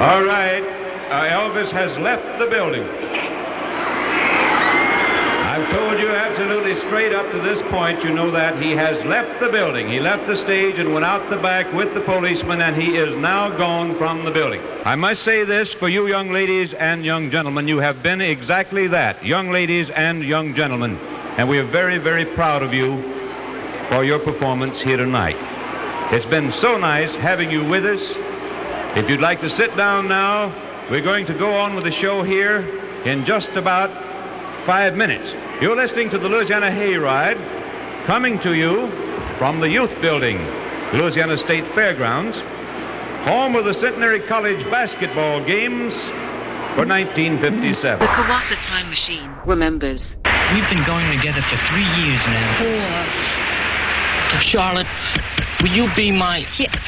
All right. Elvis has left the building. I've told you absolutely straight up to this point, you know that he has left the building. He left the stage and went out the back with the policeman, and he is now gone from the building. I must say this for you young ladies and young gentlemen. You have been exactly that, young ladies and young gentlemen. And we are very, very proud of you for your performance here tonight. It's been so nice having you with us. If you'd like to sit down now, we're going to go on with the show here in just about 5 minutes. You're listening to the Louisiana Hayride, coming to you from the Youth Building, Louisiana State Fairgrounds, home of the Centenary College basketball games for 1957. The Kawatha Time Machine remembers. We've been going together for 3 years now. Charlotte, will you be my...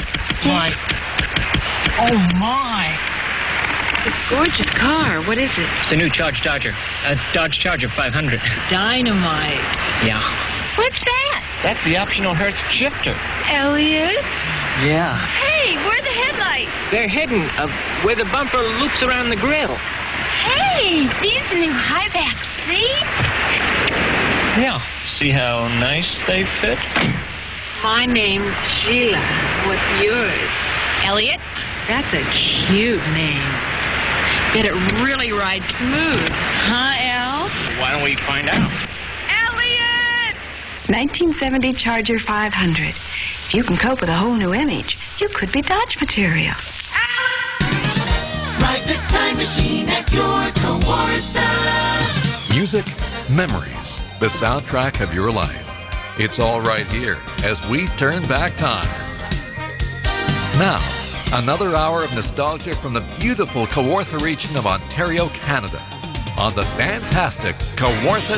Oh, my. It's a gorgeous car. What is it? It's a new Dodge Charger. A Dodge Charger 500. Dynamite. Yeah. What's that? That's the optional Hertz shifter. Elliot? Yeah. Hey, where are the headlights? They're hidden where the bumper loops around the grill. Hey, these new high-back seats? Yeah. See how nice they fit? My name's Sheila. What's yours? Elliot? That's a cute name. Bet it really rides smooth. Huh, El? Why don't we find out? Elliot! 1970 Charger 500. If you can cope with a whole new image, you could be Dodge material. Ride the time machine at your Kawartha. Music, memories, the soundtrack of your life. It's all right here as we turn back time. Now, another hour of nostalgia from the beautiful Kawartha region of Ontario, Canada, on the fantastic Kawartha